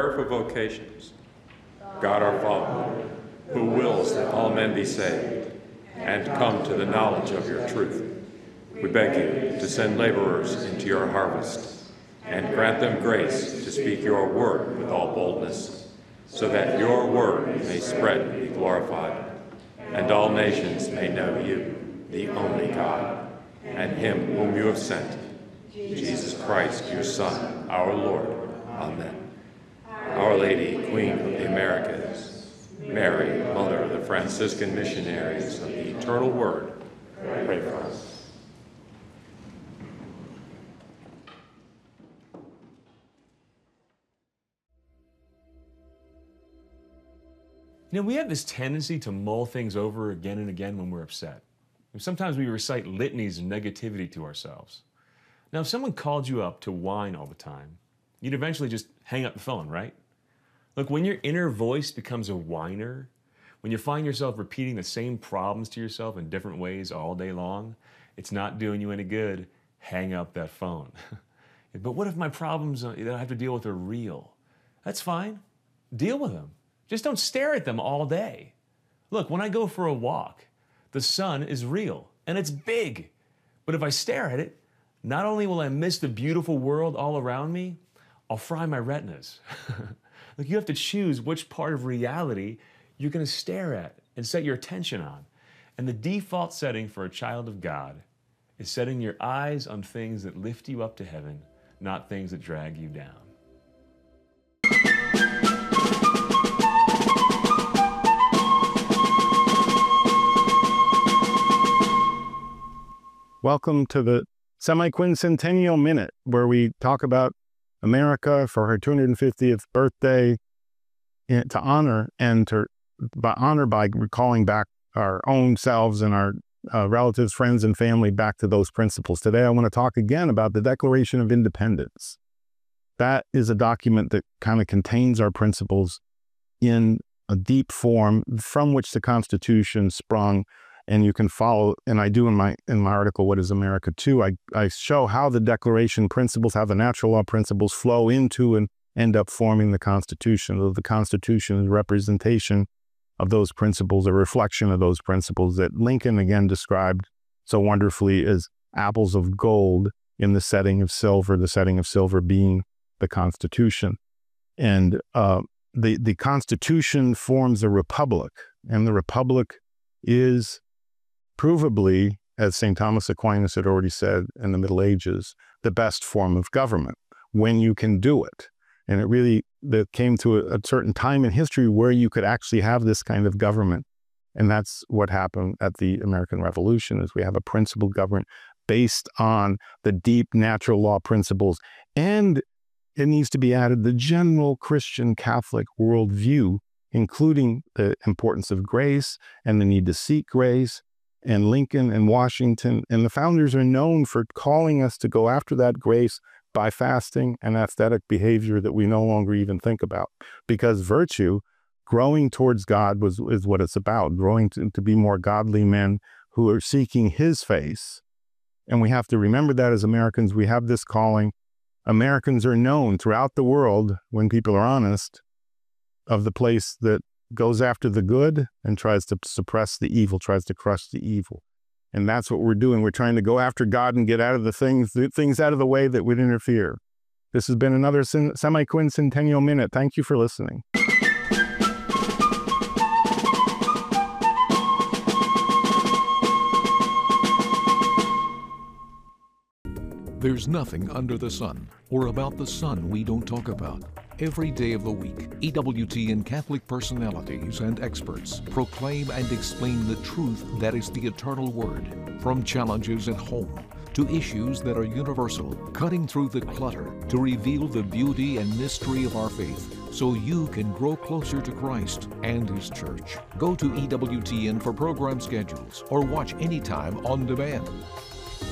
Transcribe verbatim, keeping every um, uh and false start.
prayer for vocations. God our Father, who wills that all men be saved and come to the knowledge of your truth, we beg you to send laborers into your harvest and grant them grace to speak your word with all boldness, so that your word may spread and be glorified, and all nations may know you, the only God, and him whom you have sent, Jesus Christ, your Son, our Lord. Amen. Our Lady, Queen of the Americas, Mary, Mother of the Franciscan missionaries of the Eternal Word, pray for us. You know, we have this tendency to mull things over again and again when we're upset. Sometimes we recite litanies of negativity to ourselves. Now, if someone called you up to whine all the time, you'd eventually just hang up the phone, right? Look, when your inner voice becomes a whiner, when you find yourself repeating the same problems to yourself in different ways all day long, it's not doing you any good. Hang up that phone. But what if my problems that I have to deal with are real? That's fine. Deal with them. Just don't stare at them all day. Look, when I go for a walk, the sun is real and it's big. But if I stare at it, not only will I miss the beautiful world all around me, I'll fry my retinas. Look, you have to choose which part of reality you're going to stare at and set your attention on. And the default setting for a child of God is setting your eyes on things that lift you up to heaven, not things that drag you down. Welcome to the Semi-Quincentennial Minute, where we talk about America for her two hundred fiftieth birthday to honor and to by honor by recalling back our own selves and our uh, relatives, friends, and family back to those principles. Today, I want to talk again about the Declaration of Independence. That is a document that kind of contains our principles in a deep form from which the Constitution sprung. And you can follow, and I do in my in my article, What is America Too? I, I show how the Declaration principles, how the natural law principles flow into and end up forming the Constitution. So the Constitution is a representation of those principles, a reflection of those principles that Lincoln again described so wonderfully as apples of gold in the setting of silver, the setting of silver being the Constitution. And uh, the, the Constitution forms a republic, and the republic is provably, as Saint Thomas Aquinas had already said in the Middle Ages, the best form of government when you can do it. And it really that came to a, a certain time in history where you could actually have this kind of government. And that's what happened at the American Revolution, is we have a principled government based on the deep natural law principles. And it needs to be added the general Christian Catholic worldview, including the importance of grace and the need to seek grace. And Lincoln and Washington and the founders are known for calling us to go after that grace by fasting and aesthetic behavior that we no longer even think about. Because virtue, growing towards God, was is what it's about, growing to, to be more godly men who are seeking his face. And we have to remember that as Americans, we have this calling. Americans are known throughout the world, when people are honest, of the place that goes after the good and tries to suppress the evil, tries to crush the evil. And that's what we're doing. We're trying to go after God and get out of the things, the things out of the way that would interfere. This has been another Semi-Quincentennial Minute. Thank you for listening. There's nothing under the sun or about the sun we don't talk about. Every day of the week, E W T N Catholic personalities and experts proclaim and explain the truth that is the eternal word, from challenges at home to issues that are universal, cutting through the clutter to reveal the beauty and mystery of our faith, so you can grow closer to Christ and His Church. Go to E W T N for program schedules or watch anytime on demand.